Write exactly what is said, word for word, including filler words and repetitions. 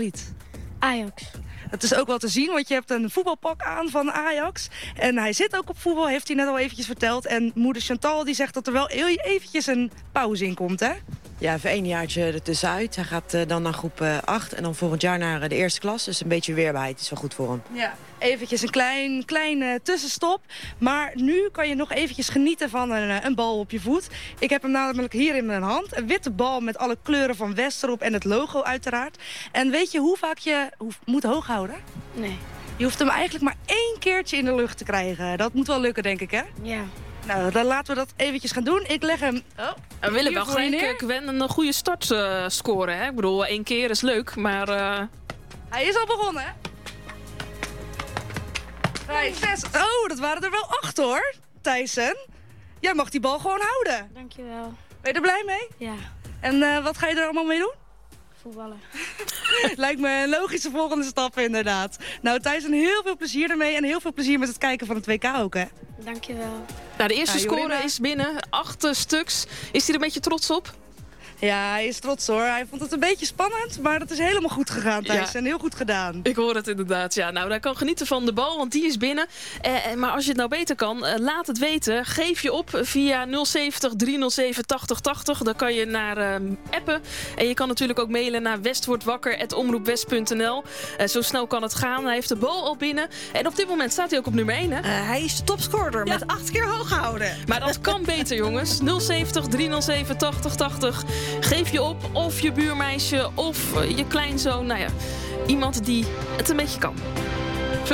favoriet? Ajax. Het is ook wel te zien, want je hebt een voetbalpak aan van Ajax. En hij zit ook op voetbal, heeft hij net al eventjes verteld. En moeder Chantal die zegt dat er wel heel eventjes een pauze in komt, hè? Ja, even één jaartje ertussenuit. Hij gaat uh, dan naar groep uh, acht en dan volgend jaar naar uh, de eerste klas. Dus een beetje weerbaarheid is wel goed voor hem. Ja, eventjes een klein, klein uh, tussenstop. Maar nu kan je nog eventjes genieten van een, uh, een bal op je voet. Ik heb hem namelijk hier in mijn hand. Een witte bal met alle kleuren van Westerop en het logo uiteraard. En weet je hoe vaak je hoef, moet hoog houden? Nee. Je hoeft hem eigenlijk maar één keertje in de lucht te krijgen. Dat moet wel lukken, denk ik, hè? Ja. Nou, dan laten we dat eventjes gaan doen. Ik leg hem... Oh, we willen wel voor je gelijk neer. Gwen een goede start uh, scoren. Hè? Ik bedoel, één keer is leuk, maar... Uh... Hij is al begonnen, hè? Vijf, zes... Oh, dat waren er wel acht, hoor. Thijssen, jij mag die bal gewoon houden. Dankjewel. Ben je er blij mee? Ja. En uh, wat ga je er allemaal mee doen? Voetballen. Lijkt me een logische volgende stap, inderdaad. Nou, Thijssen, heel veel plezier ermee. En heel veel plezier met het kijken van het W K ook, hè? Dankjewel. Nou, de eerste Ja, score Jorina. is binnen. Acht uh, stuks. Is hij er een beetje trots op? Ja, hij is trots, hoor. Hij vond het een beetje spannend, maar dat is helemaal goed gegaan, Thijssen. En heel goed gedaan. Ik hoor het inderdaad, ja. Nou, daar kan genieten van de bal, want die is binnen. Eh, maar als je het nou beter kan, eh, laat het weten. Geef je op via nul zeventig, driehonderdzeven, tachtig tachtig. Dan kan je naar uh, appen. En je kan natuurlijk ook mailen naar westwordwakker apenstaartje omroepwest punt n l. Uh, zo snel kan het gaan. Hij heeft de bal al binnen. En op dit moment staat hij ook op nummer één, hè? Uh, hij is topscorer Ja. met acht keer hoog houden. Maar dat kan beter, jongens. nul zeventig, driehonderdzeven, tachtig tachtig. Geef je op, of je buurmeisje, of uh, je kleinzoon. Nou ja, iemand die het een beetje kan.